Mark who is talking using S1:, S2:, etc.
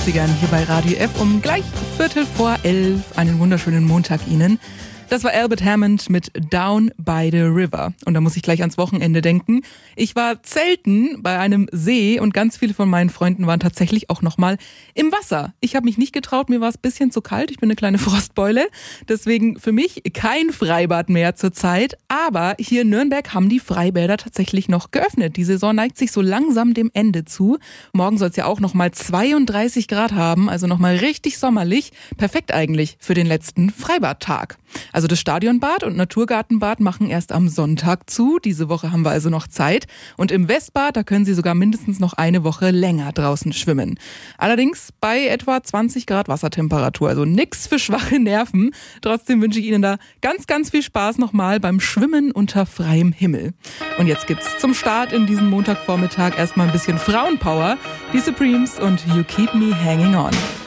S1: 80ern hier bei Radio F um gleich 11:15. Einen wunderschönen Montag Ihnen. Das war Albert Hammond mit Down by the River. Und da muss ich gleich ans Wochenende denken. Ich war zelten bei einem See und ganz viele von meinen Freunden waren tatsächlich auch nochmal im Wasser. Ich habe mich nicht getraut, mir war es ein bisschen zu kalt. Ich bin eine kleine Frostbeule. Deswegen für mich kein Freibad mehr zurzeit. Aber hier in Nürnberg haben die Freibäder tatsächlich noch geöffnet. Die Saison neigt sich so langsam dem Ende zu. Morgen soll es ja auch nochmal 32 Grad haben, also nochmal richtig sommerlich. Perfekt eigentlich für den letzten Freibadtag. Also das Stadionbad und Naturgartenbad machen erst am Sonntag zu. Diese Woche haben wir also noch Zeit. Und im Westbad, da können Sie sogar mindestens noch eine Woche länger draußen schwimmen. Allerdings bei etwa 20 Grad Wassertemperatur. Also nix für schwache Nerven. Trotzdem wünsche ich Ihnen da ganz, ganz viel Spaß nochmal beim Schwimmen unter freiem Himmel. Und jetzt gibt's zum Start in diesem Montagvormittag erstmal ein bisschen Frauenpower. Die Supremes und You Keep Me Hanging On.